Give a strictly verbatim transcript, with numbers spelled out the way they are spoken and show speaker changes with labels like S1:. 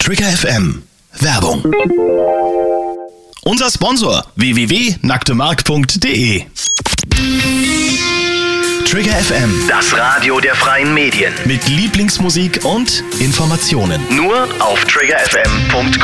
S1: Trigger F M. Werbung. Unser Sponsor w w w punkt nacktemark punkt de. Trigger F M.
S2: Das Radio der freien Medien.
S1: Mit Lieblingsmusik und Informationen.
S2: Nur auf trigger f m punkt com.